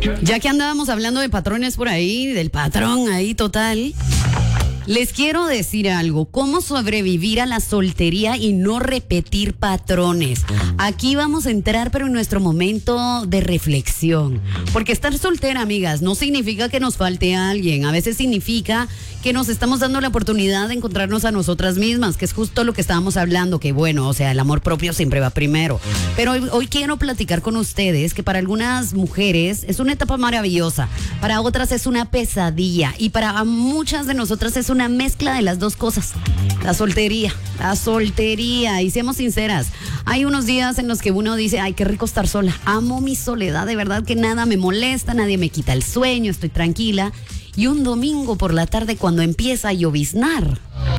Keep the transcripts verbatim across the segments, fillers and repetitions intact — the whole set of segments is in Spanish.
Ya que andábamos hablando de patrones por ahí, del patrón ahí total, les quiero decir algo. ¿Cómo sobrevivir a la soltería y no repetir patrones? Aquí vamos a entrar, pero en nuestro momento de reflexión. Porque estar soltera, amigas, no significa que nos falte alguien. A veces significa que nos estamos dando la oportunidad de encontrarnos a nosotras mismas, que es justo lo que estábamos hablando, que bueno, o sea, el amor propio siempre va primero. Pero hoy, hoy quiero platicar con ustedes que para algunas mujeres es una etapa maravillosa, para otras es una pesadilla y para muchas de nosotras es una mezcla de las dos cosas. La soltería, la soltería. Y seamos sinceras, hay unos días en los que uno dice, ay, qué rico estar sola. Amo mi soledad, de verdad que nada me molesta, nadie me quita el sueño, estoy tranquila. Y un domingo por la tarde cuando empieza a lloviznar,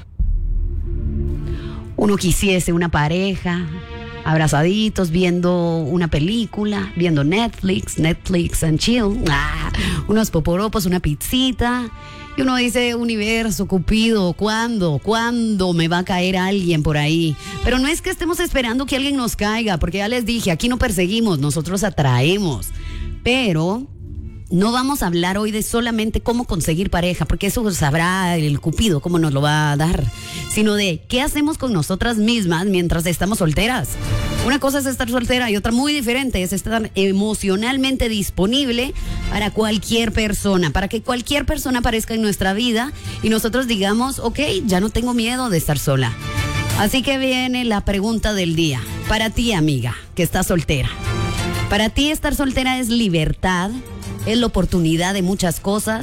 uno quisiese una pareja, abrazaditos, viendo una película, viendo Netflix, Netflix and chill, ah, unos poporopos, una pizzita. Y uno dice, universo, Cupido, ¿cuándo? ¿Cuándo me va a caer alguien por ahí? Pero no es que estemos esperando que alguien nos caiga, porque ya les dije, aquí no perseguimos, nosotros atraemos. Pero no vamos a hablar hoy de solamente cómo conseguir pareja, porque eso sabrá el Cupido cómo nos lo va a dar, sino de qué hacemos con nosotras mismas mientras estamos solteras. Una cosa es estar soltera y otra muy diferente es estar emocionalmente disponible para cualquier persona, para que cualquier persona aparezca en nuestra vida y nosotros digamos, ok, ya no tengo miedo de estar sola. Así que viene la pregunta del día. Para ti, amiga, que estás soltera. Para ti estar soltera es libertad, es la oportunidad de muchas cosas.